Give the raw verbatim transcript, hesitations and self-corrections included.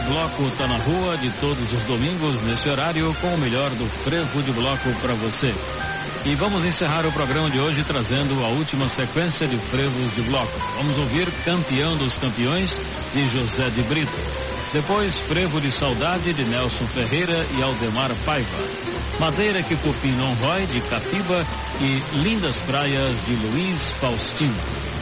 bloco Tá na Rua, de todos os domingos, nesse horário, com o melhor do frevo de bloco para você. E vamos encerrar o programa de hoje trazendo a última sequência de frevos de bloco. Vamos ouvir Campeão dos Campeões, de José de Brito. Depois, Frevo de Saudade, de Nelson Ferreira e Aldemar Paiva. Madeira que Cupim não rói, de Catiba, e Lindas Praias, de Luiz Faustino.